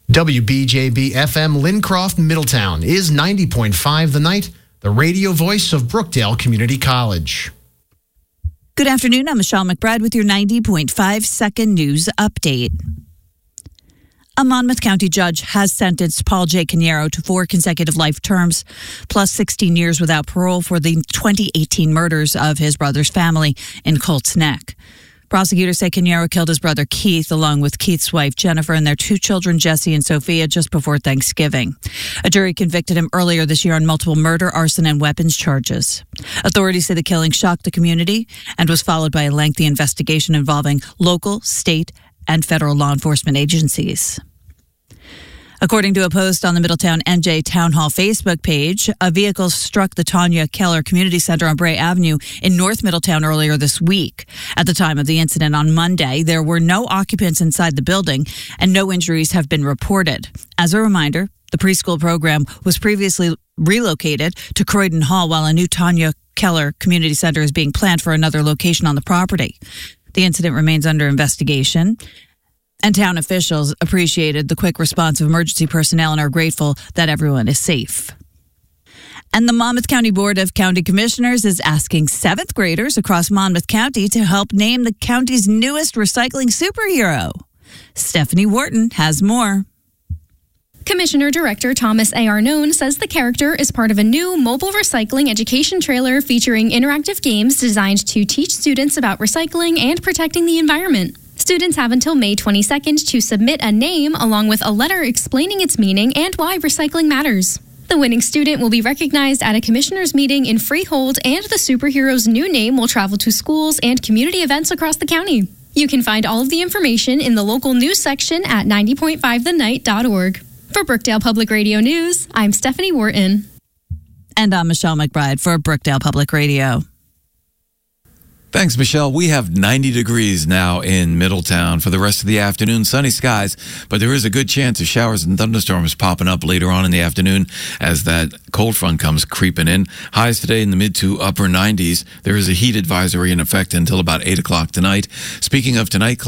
WBJB FM Lincroft Middletown is 90.5 The Night, the radio voice of Brookdale Community College. Good afternoon. I'm Michelle McBride with your 90.5 second news update. A Monmouth County judge has sentenced Paul J. Caniero to 4 consecutive life terms, plus 16 years without parole for the 2018 murders of his brother's family in Colts Neck. Prosecutors say Caniero killed his brother Keith along with Keith's wife Jennifer and their 2 children Jesse and Sophia just before Thanksgiving. A jury convicted him earlier this year on multiple murder, arson, and weapons charges. Authorities say the killing shocked the community and was followed by a lengthy investigation involving local, state, and federal law enforcement agencies. According to a post on the Middletown NJ Town Hall Facebook page, a vehicle struck the Tanya Keller Community Center on Bray Avenue in North Middletown earlier this week. At the time of the incident on Monday, there were no occupants inside the building and no injuries have been reported. As a reminder, the preschool program was previously relocated to Croydon Hall while a new Tanya Keller Community Center is being planned for another location on the property. The incident remains under investigation. And town officials appreciated the quick response of emergency personnel and are grateful that everyone is safe. And the Monmouth County Board of County Commissioners is asking 7th graders across Monmouth County to help name the county's newest recycling superhero. Stephanie Wharton has more. Commissioner Director Thomas A. Arnone says the character is part of a new mobile recycling education trailer featuring interactive games designed to teach students about recycling and protecting the environment. Students have until May 22nd to submit a name along with a letter explaining its meaning and why recycling matters. The winning student will be recognized at a commissioners meeting in Freehold, and the superhero's new name will travel to schools and community events across the county. You can find all of the information in the local news section at 90.5thenight.org. For Brookdale Public Radio News, I'm Stephanie Wharton. And I'm Michelle McBride for Brookdale Public Radio. Thanks, Michelle. We have 90 degrees now in Middletown. For the rest of the afternoon, sunny skies, but there is a good chance of showers and thunderstorms popping up later on in the afternoon as that cold front comes creeping in. Highs today in the mid to upper 90s. There is a heat advisory in effect until about 8 o'clock tonight. Speaking of tonight,